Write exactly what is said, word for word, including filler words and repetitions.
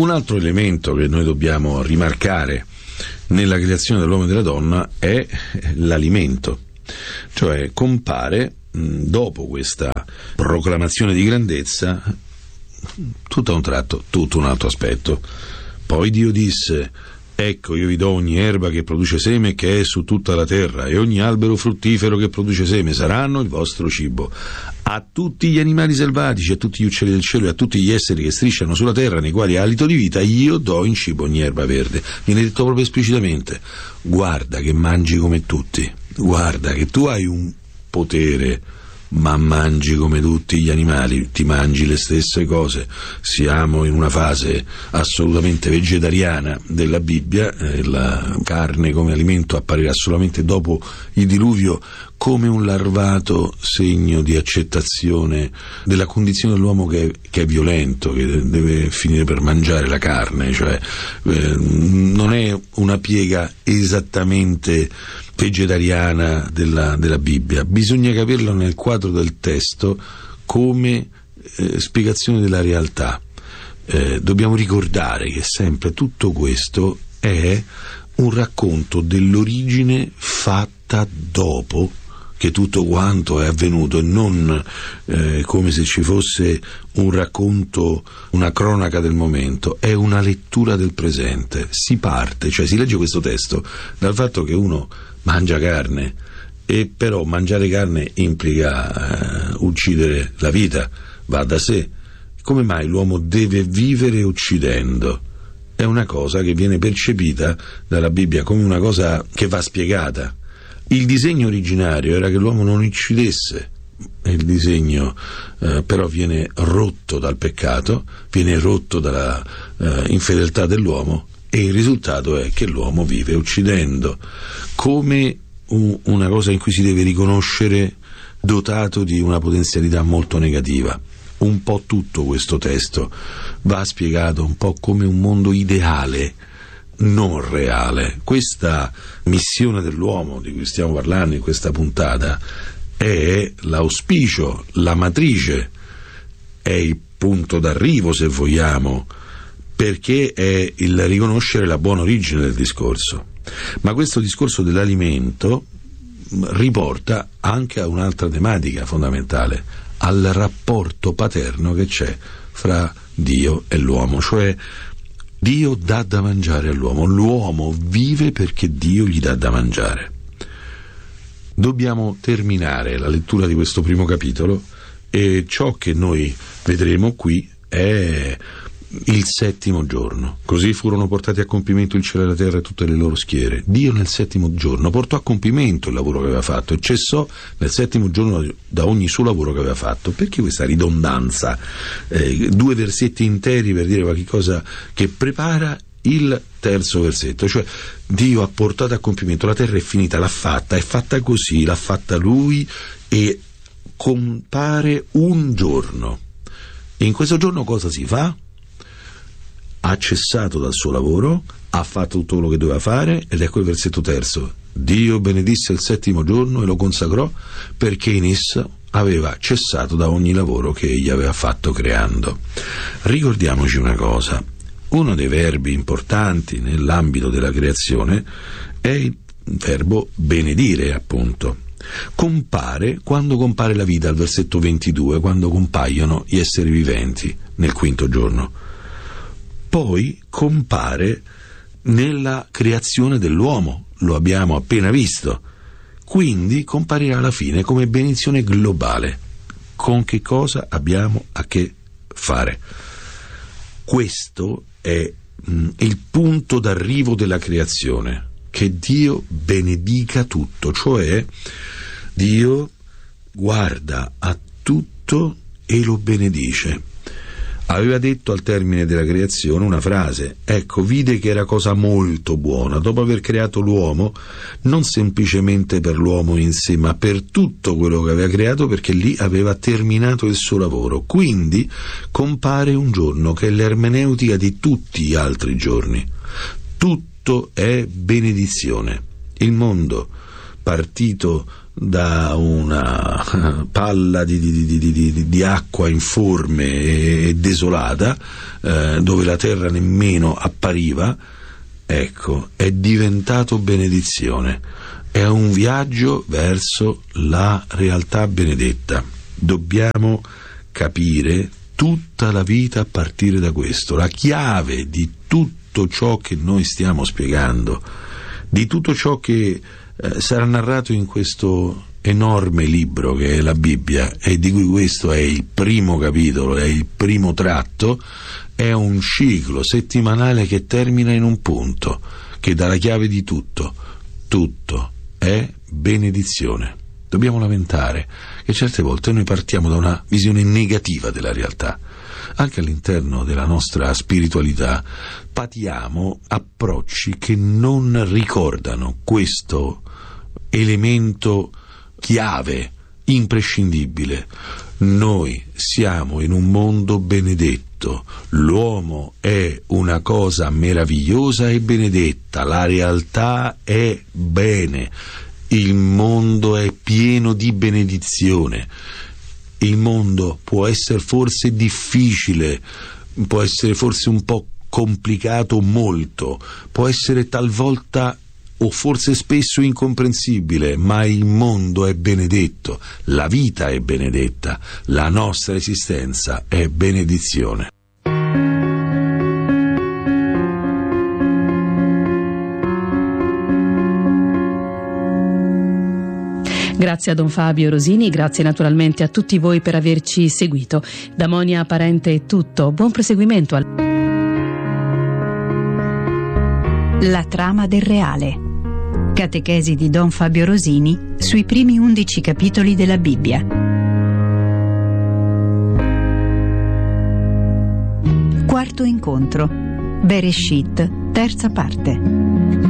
Un altro elemento che noi dobbiamo rimarcare nella creazione dell'uomo e della donna è l'alimento, cioè compare dopo questa proclamazione di grandezza tutto a un tratto tutto un altro aspetto. Poi Dio disse: ecco, io vi do ogni erba che produce seme che è su tutta la terra, e ogni albero fruttifero che produce seme saranno il vostro cibo. A tutti gli animali selvatici, a tutti gli uccelli del cielo e a tutti gli esseri che strisciano sulla terra, nei quali ha alito di vita, io do in cibo ogni erba verde. Viene detto proprio esplicitamente: guarda che mangi come tutti, guarda che tu hai un potere, ma mangi come tutti gli animali, ti mangi le stesse cose. Siamo in una fase assolutamente vegetariana della Bibbia, eh, la carne come alimento apparirà solamente dopo il diluvio come un larvato segno di accettazione della condizione dell'uomo che è, che è violento, che deve finire per mangiare la carne, cioè eh, non è una piega esattamente vegetariana della, della Bibbia. Bisogna capirlo nel quadro del testo come eh, spiegazione della realtà. Eh, dobbiamo ricordare che sempre tutto questo è un racconto dell'origine fatta dopo che tutto quanto è avvenuto, e non eh, come se ci fosse un racconto, una cronaca del momento. È una lettura del presente. Si parte, cioè si legge questo testo dal fatto che uno mangia carne, e però mangiare carne implica eh, uccidere la vita, va da sé. Come mai l'uomo deve vivere uccidendo? È una cosa che viene percepita dalla Bibbia come una cosa che va spiegata. Il disegno originario era che l'uomo non uccidesse, il disegno eh, però viene rotto dal peccato, viene rotto dalla eh, infedeltà dell'uomo, e il risultato è che l'uomo vive uccidendo, come un, una cosa in cui si deve riconoscere dotato di una potenzialità molto negativa. Un po' tutto questo testo va spiegato un po' come un mondo ideale, non reale. Questa missione dell'uomo di cui stiamo parlando in questa puntata è l'auspicio, la matrice, è il punto d'arrivo, se vogliamo, perché è il riconoscere la buona origine del discorso. Ma questo discorso dell'alimento riporta anche a un'altra tematica fondamentale, al rapporto paterno che c'è fra Dio e l'uomo, cioè Dio dà da mangiare all'uomo, l'uomo vive perché Dio gli dà da mangiare. Dobbiamo terminare la lettura di questo primo capitolo, e ciò che noi vedremo qui è il settimo giorno. Così furono portati a compimento il cielo e la terra e tutte le loro schiere. Dio nel settimo giorno portò a compimento il lavoro che aveva fatto e cessò nel settimo giorno da ogni suo lavoro che aveva fatto. Perché questa ridondanza? Eh, due versetti interi per dire qualche cosa che prepara il terzo versetto, cioè Dio ha portato a compimento, la terra è finita, l'ha fatta, è fatta così, l'ha fatta Lui, e compare un giorno. E in questo giorno cosa si fa? Ha cessato dal suo lavoro, ha fatto tutto quello che doveva fare, ed ecco il versetto terzo: Dio benedisse il settimo giorno e lo consacrò, perché in esso aveva cessato da ogni lavoro che egli aveva fatto creando. Ricordiamoci una cosa: uno dei verbi importanti nell'ambito della creazione è il verbo benedire, appunto. Compare quando compare la vita, al versetto ventidue, quando compaiono gli esseri viventi nel quinto giorno. Poi compare nella creazione dell'uomo, lo abbiamo appena visto, quindi comparirà alla fine come benedizione globale. Con che cosa abbiamo a che fare? Questo è mh, il punto d'arrivo della creazione, che Dio benedica tutto, cioè Dio guarda a tutto e lo benedice. Aveva detto al termine della creazione una frase: ecco, vide che era cosa molto buona, dopo aver creato l'uomo, non semplicemente per l'uomo in sé, ma per tutto quello che aveva creato, perché lì aveva terminato il suo lavoro. Quindi compare un giorno che è l'ermeneutica di tutti gli altri giorni. Tutto è benedizione. Il mondo, partito da una palla di, di, di, di, di, di acqua informe e desolata, eh, dove la terra nemmeno appariva, ecco, è diventato benedizione. È un viaggio verso la realtà benedetta. Dobbiamo capire tutta la vita a partire da questo. La chiave di tutto ciò che noi stiamo spiegando, di tutto ciò che eh, sarà narrato in questo enorme libro che è la Bibbia, e di cui questo è il primo capitolo, è il primo tratto, è un ciclo settimanale che termina in un punto, che dà la chiave di tutto. Tutto è benedizione. Dobbiamo lamentare che certe volte noi partiamo da una visione negativa della realtà. Anche all'interno della nostra spiritualità patiamo approcci che non ricordano questo elemento chiave, imprescindibile. Noi siamo in un mondo benedetto, l'uomo è una cosa meravigliosa e benedetta, la realtà è bene. Il mondo è pieno di benedizione. Il mondo può essere forse difficile, può essere forse un po' complicato molto, può essere talvolta o forse spesso incomprensibile, ma il mondo è benedetto, la vita è benedetta, la nostra esistenza è benedizione. Grazie a Don Fabio Rosini, grazie naturalmente a tutti voi per averci seguito. Da Monia Parente è tutto, buon proseguimento. Al... La trama del reale. Catechesi di Don Fabio Rosini sui primi undici capitoli della Bibbia. Quarto incontro. Bereshit, terza parte.